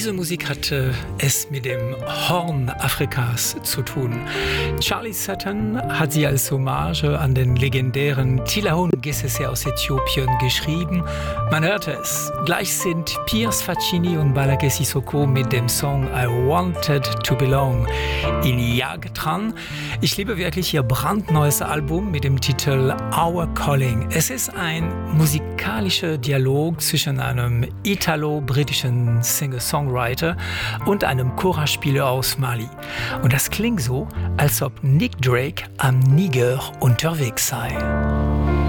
Diese Musik hatte es mit dem Horn Afrikas zu tun. Charlie Sutton hat sie als Hommage an den legendären Tilahun Gesese aus Äthiopien geschrieben. Man hörte es. Gleich sind Piers Faccini und Balake Sissoko mit dem Song I Wanted to Belong in Jag dran. Ich liebe wirklich ihr brandneues Album mit dem Titel Our Calling. Es ist ein musikalischer Dialog zwischen einem italo-britischen Singer-Songwriter und einem Chorspieler aus Mali. Und das klingt so, als ob Nick Drake am Niger unterwegs sei.